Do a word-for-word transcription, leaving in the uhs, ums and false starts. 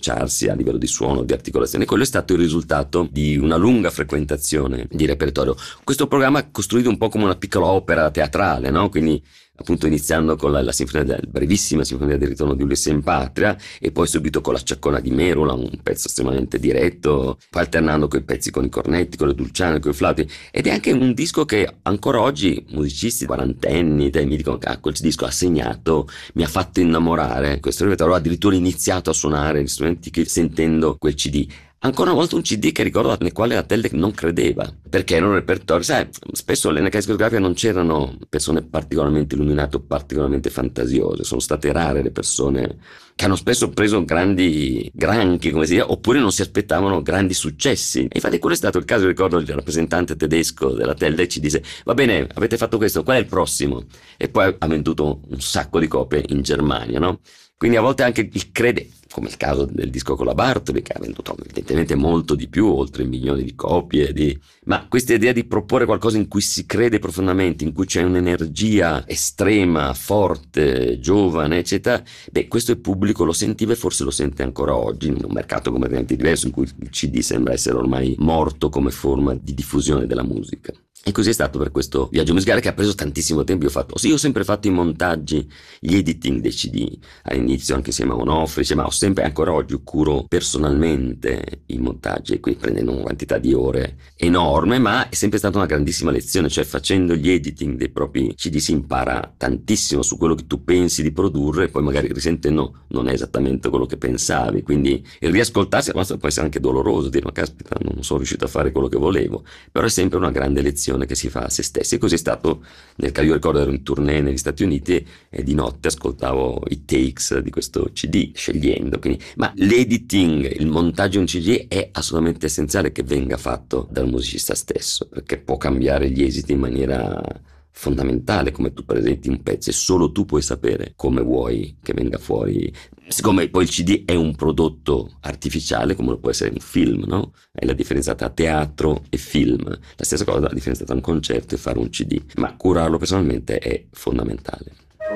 approcciarsi a livello di suono, di articolazione. Quello è stato il risultato di una lunga frequentazione di repertorio. Questo programma è costruito un po' come una piccola opera teatrale, no? Quindi appunto iniziando con la, la sinfonia del, brevissima sinfonia del ritorno di Ulisse in patria, e poi subito con la Ciaccona di Merula, un pezzo estremamente diretto, poi alternando quei pezzi con i cornetti, con le dulciane, con i flauti. Ed è anche un disco che ancora oggi musicisti quarantenni mi dicono: ah, quel disco ha segnato, mi ha fatto innamorare questo repertorio. Ho addirittura iniziato a suonare gli strumenti che sentendo quel C D. Ancora una volta un C D che ricordo nel quale la Teldec non credeva, perché era un repertorio, sai, spesso nelle case discografiche non c'erano persone particolarmente illuminate o particolarmente fantasiose, sono state rare le persone che hanno spesso preso grandi granchi, come si dice, oppure non si aspettavano grandi successi. E infatti quello è stato il caso. Ricordo il rappresentante tedesco della Teldec ci disse: va bene, avete fatto questo, qual è il prossimo? E poi ha venduto un sacco di copie in Germania, no? Quindi a volte anche il crede, come il caso del disco con la Bartoli, che ha venduto evidentemente molto di più, oltre milioni di copie, di... ma questa idea di proporre qualcosa in cui si crede profondamente, in cui c'è un'energia estrema, forte, giovane, eccetera, beh, questo il pubblico lo sentiva e forse lo sente ancora oggi, in un mercato completamente diverso, in cui il C D sembra essere ormai morto come forma di diffusione della musica. E così è stato per questo viaggio musicale, che ha preso tantissimo tempo. Io ho fatto, sì, io ho sempre fatto i montaggi, gli editing dei C D, all'inizio anche insieme a Onofre, ma ho sempre, ancora oggi, curo personalmente i montaggi, e quindi prendendo una quantità di ore enorme, ma è sempre stata una grandissima lezione, cioè facendo gli editing dei propri C D si impara tantissimo su quello che tu pensi di produrre, e poi magari risentendo non è esattamente quello che pensavi, quindi il riascoltarsi può essere anche doloroso, dire: ma caspita, non sono riuscito a fare quello che volevo, però è sempre una grande lezione che si fa a se stessi. E così è stato nel caso. Io ricordo ero in tournée negli Stati Uniti e di notte ascoltavo i takes di questo C D scegliendo, quindi... ma l'editing, il montaggio di un C D è assolutamente essenziale che venga fatto dal musicista stesso, perché può cambiare gli esiti in maniera fondamentale, come tu presenti un pezzo e solo tu puoi sapere come vuoi che venga fuori. Siccome poi il C D è un prodotto artificiale, come lo può essere un film, no? È la differenza tra teatro e film. La stessa cosa, la differenza tra un concerto e fare un C D, ma curarlo personalmente è fondamentale.